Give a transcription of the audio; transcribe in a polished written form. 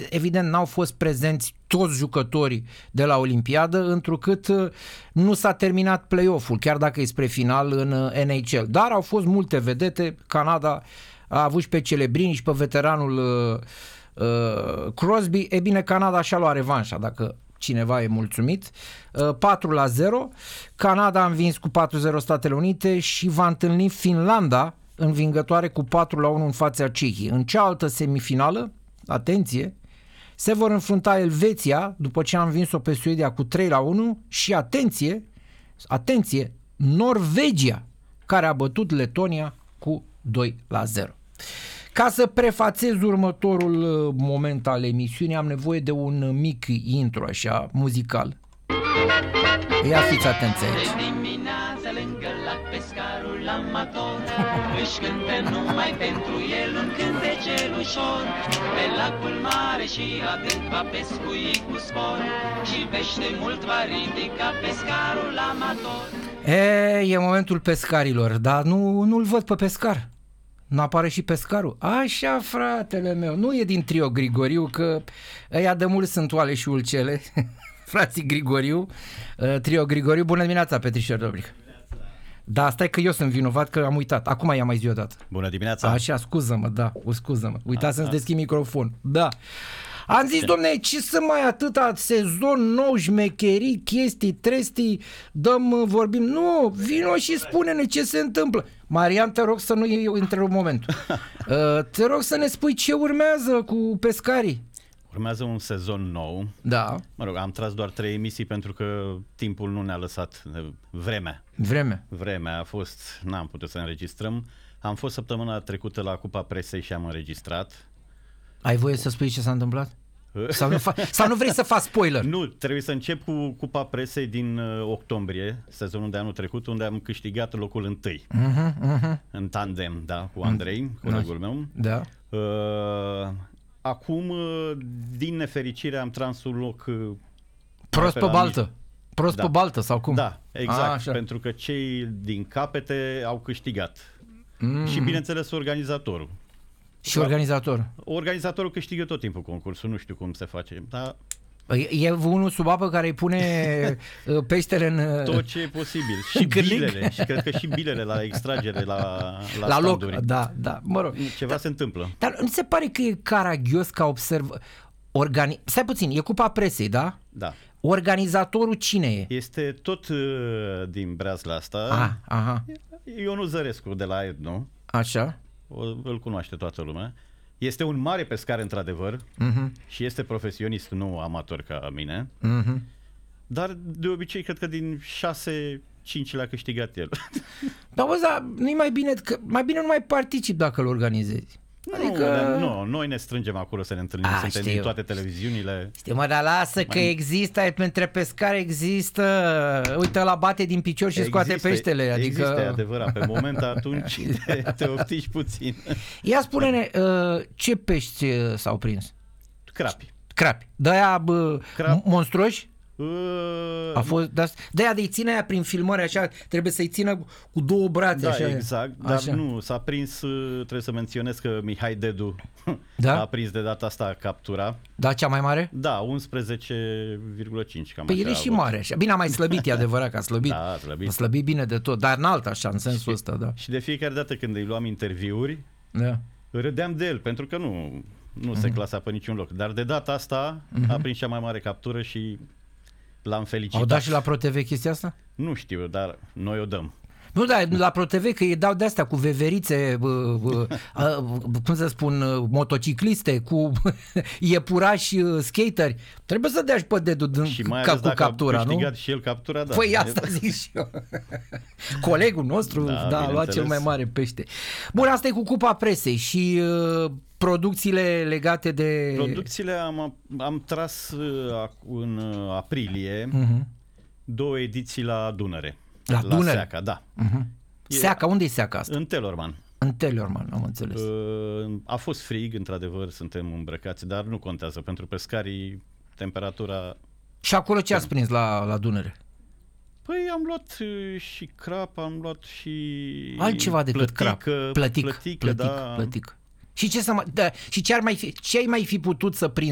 evident n-au fost prezenți toți jucătorii de la Olimpiadă, întrucât nu s-a terminat play-off-ul, chiar dacă e spre final în NHL. Dar au fost multe vedete. Canada a avut și pe Celebrini și pe veteranul Crosby. E bine, Canada și-a luat revanșa, dacă cineva e mulțumit. 4-0. Canada a învins cu 4-0 Statele Unite și va întâlni Finlanda învingătoare cu 4-1 în fața Cehiei. În cealaltă semifinală, atenție, se vor înfrunta Elveția după ce a învins-o pe Suedia cu 3-1 și atenție, Norvegia, care a bătut Letonia cu 2-0. Ca să prefațez următorul moment al emisiunii, am nevoie de un mic intro așa, muzical. Ia fiți atenți aici. Lângă lac pescarul amator își cântă numai pentru el un cântecel ușor. Pe lacul mare și adânc va pescui cu spor și pește mult va ridica pescarul amator. E momentul pescarilor, dar nu-l văd pe pescar. N-apare și pescarul. Așa, fratele meu, nu e din trio Grigoriu, că ăia de mult sunt Oale și Ulcele. Frații Grigoriu, trio Grigoriu. Bună dimineața, Petrișor Dobric. Da, stai că eu sunt vinovat, că am uitat. Acum i-am mai zi odată. Bună dimineața. Așa, scuză-mă. Uitați să-ți deschid microfon. Da. Am zis, domne, ce să mai atâta sezon nou, șmecherii, chestii, trestii, vorbim. Nu, vino și spune-ne ce se întâmplă. Marian, te rog să nu întrerup momentul. Te rog să ne spui ce urmează cu pescarii. Urmează un sezon nou. Da. Mă rog, am tras doar 3 emisii pentru că timpul nu ne-a lăsat. Vremea a fost, n-am putut să înregistrăm. Am fost săptămâna trecută la Cupa Presei și am înregistrat. Ai voie să spui ce s-a întâmplat? Sau nu vrei să faci spoiler? Nu, trebuie să încep cu Cupa Presei din octombrie, sezonul de anul trecut, unde am câștigat locul întâi. În tandem, da, cu Andrei, colegul meu. Da. Acum, din nefericire, am tras un loc prost pe baltă. Prost pe baltă sau cum? Da, exact, pentru că cei din capete au câștigat. Și bineînțeles organizatorul. Și organizatorul? Organizatorul câștigă tot timpul concursul, nu știu cum se face, dar... E unul sub apă care îi pune peștele în... Tot ce e posibil. Și bilele. Și cred că și bilele la extragere, la loc. Da, mă rog. Ceva se întâmplă. Dar nu se pare că e caragios ca observă... Stai puțin, e Cupa Presei, da? Da. Organizatorul cine e? Este tot din breazla asta. Aha. Ionu Zărescu de la Edno. Așa. Îl cunoaște toată lumea. Este un mare pescar într-adevăr și este profesionist, nu amator ca mine. Dar de obicei cred că din 6-5 le-a câștigat el. Dar nu-i mai bine, mai bine nu mai particip dacă îl organizezi. Nu, noi ne strângem acolo să ne întâlnim, suntem din toate televiziunile. Știu, mă, dar lasă că există, între pescari există, uite, la bate din picior și scoate peștele. Adică... Există, e adevărat, pe moment atunci te oftici puțin. Ia spune-ne, ce pești s-au prins? Crapi. De-aia monstruoși? A fost de-aia de-i ține aia prin filmări așa, trebuie să-i țină cu două brațe. Da, așa. exact, dar așa. Nu, s-a prins, trebuie să menționez că Mihai Dedu a prins de data asta captura. Da, cea mai mare? Da, 11,5 cam. Păi el e și mare așa. Bine, a mai slăbit, e adevărat că a slăbit. Da, a slăbit bine de tot, dar înalt așa, în sensul ăsta, da. Și de fiecare dată când îi luam interviuri, râdeam de el, pentru că nu se clasa pe niciun loc. Dar de data asta a prins cea mai mare captură și l-am felicitat. Au dat și la ProTV chestia asta? Nu știu, dar noi o dăm. Nu, dar la ProTV că îi dau de-astea cu veverițe, cum să spun, motocicliste, cu iepurași, skateri. Trebuie să dea și pe dedu și mai ales cu captura, nu? Și câștigat și el captura, da. Păi asta zic și eu. Colegul nostru, a luat cel mai mare pește. Bun, asta e cu Cupa Presei și... producțiile legate de... Producțiile am tras în aprilie 2 ediții la Dunăre. La Dunăre? Seaca, da. Seaca, unde e Seaca asta? În Telorman. În Telorman, am înțeles. A fost frig, într-adevăr, suntem îmbrăcați, dar nu contează. Pentru pescarii, temperatura... Și acolo ce ați prins la Dunăre? Păi am luat și crap, am luat și... Altceva decât crap. Plătică, da. Și ce ai mai fi putut să prinzi?